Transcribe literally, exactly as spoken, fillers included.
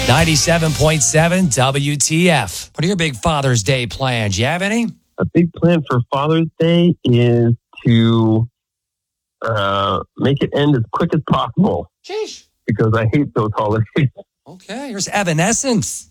ninety-seven point seven W T F. What are your big Father's Day plans? You have any? A big plan for Father's Day is to uh, make it end as quick as possible. Jeez. Because I hate those holidays. Okay, here's Evanescence.